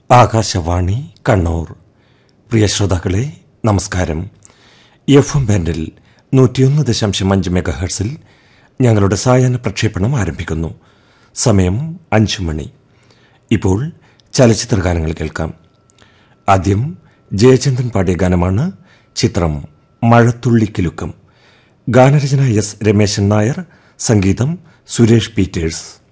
ആകാശവാണി കണ്ണൂർ. പ്രിയ ശ്രോതാക്കളെ, നമസ്കാരം. FM ബാൻഡിൽ 101.5 മെഗാഹെർട്സിൽ ഞങ്ങളുടെ സായാഹ്ന പ്രക്ഷേപണം ആരംഭിക്കുന്നു. സമയം 5 മണി. ഇപ്പോൾ ചലച്ചിത്ര ഗാനങ്ങൾ കേൾക്കാം. ആദ്യം ജയചന്ദ്രൻ പാടിയ ഗാനമാണ്. ചിത്രം മഴത്തുള്ളിക്കിലുക്കം. ഗാനരചന S. രമേശൻ നായർ, സംഗീതം സുരേഷ് പീറ്റേഴ്സ്.